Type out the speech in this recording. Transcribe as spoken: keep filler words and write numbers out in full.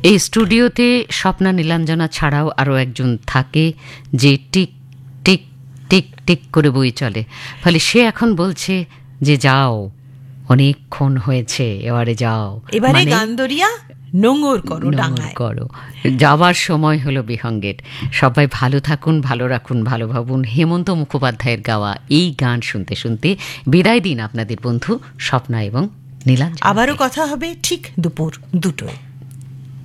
এই স্টুডিওতে স্বপ্না নীলাঞ্জনা ছাড়াও আরও একজন থাকে যে টিক টিক টিক টিক করে বই চলে, ফলে সে এখন বলছে যে যাও, অনেকক্ষণ হয়েছে, এবারে যাও, এবারে গান্দরিয়া নোঙর করো, ডাঙায় করো, যাওয়ার সময় হলো বিহঙ্গের। সবাই ভালো থাকুন, ভালো রাখুন, ভালো ভাবুন। হেমন্ত মুখোপাধ্যায়ের গাওয়া এই গান শুনতে শুনতে বিদায় দিন আপনাদের বন্ধু স্বপ্না এবং নীলাঞ্জনা। আবারও কথা হবে ঠিক দুপুর দুটোয়।